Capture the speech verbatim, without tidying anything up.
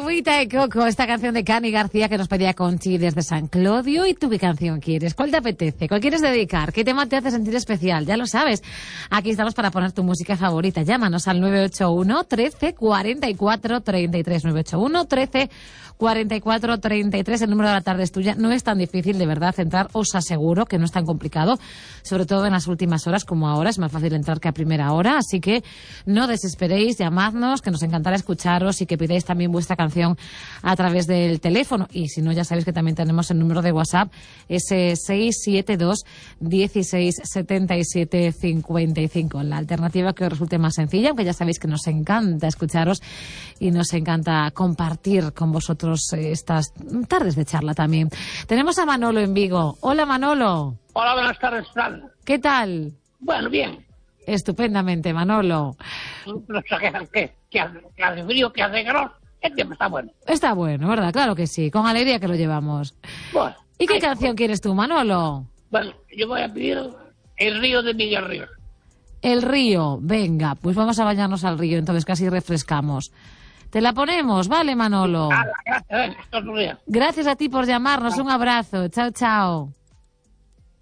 Agüita de coco, esta canción de Cani García que nos pedía Conchi desde San Clodio. ¿Y tú qué canción quieres? ¿Cuál te apetece? ¿Cuál quieres dedicar? ¿Qué tema te hace sentir especial? Ya lo sabes. Aquí estamos para poner tu música favorita. Llámanos al nueve ocho uno, trece, cuarenta y cuatro, treinta y tres. nueve ocho uno, trece, cuarenta y cuatro, treinta y tres. El número de la tarde es tuya. No es tan difícil, de verdad, entrar. Os aseguro que no es tan complicado. Sobre todo en las últimas horas como ahora. Es más fácil entrar que a primera hora. Así que no desesperéis, llamadnos, que nos encantará escucharos y que pidáis también vuestra canción a través del teléfono. Y si no, ya sabéis que también tenemos el número de WhatsApp, ese seis siete dos, dieciséis, setenta y siete, cincuenta y cinco. La alternativa que os resulte más sencilla, aunque ya sabéis que nos encanta escucharos y nos encanta compartir con vosotros estas tardes de charla también. Tenemos a Manolo en Vigo. Hola, Manolo. Hola, buenas tardes, Fran. ¿Qué tal? Bueno, bien. Estupendamente, Manolo. No sé qué, qué, qué hace, que hace frío, que hace calor. El tiempo está bueno. Está bueno, ¿verdad? Claro que sí. Con alegría que lo llevamos. Bueno. ¿Y qué ay, canción quieres tú, Manolo? Bueno, yo voy a pedir El río de Miguel Ríos. El río. Venga, pues vamos a bañarnos al río, entonces casi refrescamos. Te la ponemos, ¿vale, Manolo? Hala, gracias, venga, hasta otro día. Gracias a ti por llamarnos. Un abrazo. Chao, chao.